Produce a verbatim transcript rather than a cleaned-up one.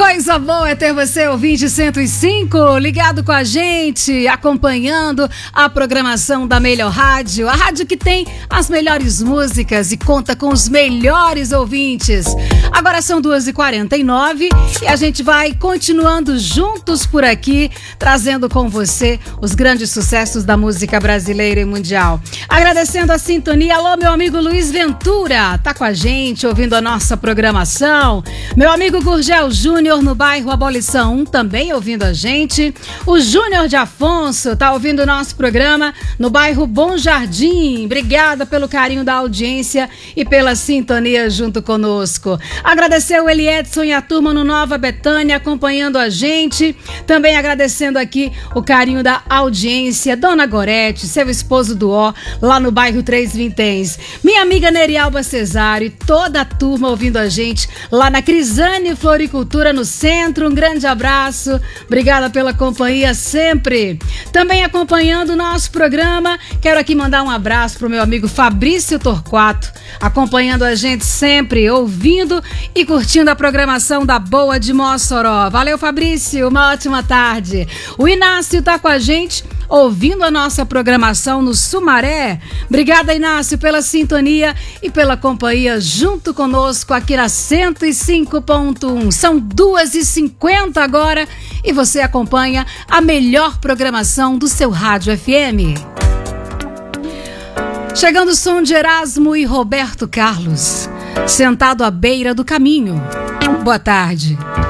Coisa boa é ter você, ouvinte cento e cinco, ligado com a gente, acompanhando a programação da melhor rádio, a rádio que tem as melhores músicas e conta com os melhores ouvintes. Agora são duas e quarenta e nove e a gente vai continuando juntos por aqui, trazendo com você os grandes sucessos da música brasileira e mundial. Agradecendo a sintonia. Alô, meu amigo Luiz Ventura, tá com a gente, ouvindo a nossa programação. Meu amigo Gurgel Júnior, no bairro Abolição um, também ouvindo a gente. O Júnior de Afonso tá ouvindo o nosso programa no bairro Bom Jardim. Obrigada pelo carinho da audiência e pela sintonia junto conosco. Agradecer o Eliedson e a turma no Nova Betânia acompanhando a gente. Também agradecendo aqui o carinho da audiência. Dona Gorete, seu esposo do Ó, lá no bairro Três Vinténs. Minha amiga Nerialba Cesário e toda a turma ouvindo a gente lá na Crisane Floricultura no centro. Um grande abraço. Obrigada pela companhia sempre. Também acompanhando o nosso programa, quero aqui mandar um abraço pro meu amigo Fabrício Torquato, acompanhando a gente sempre, ouvindo e curtindo a programação da Boa de Mossoró. Valeu, Fabrício, uma ótima tarde. O Inácio tá com a gente, ouvindo a nossa programação no Sumaré. Obrigada, Inácio, pela sintonia e pela companhia junto conosco aqui na cento e cinco ponto um. São duas e cinquenta agora e você acompanha a melhor programação do seu rádio F M. Chegando o som de Erasmo e Roberto Carlos, Sentado à Beira do Caminho. Boa tarde.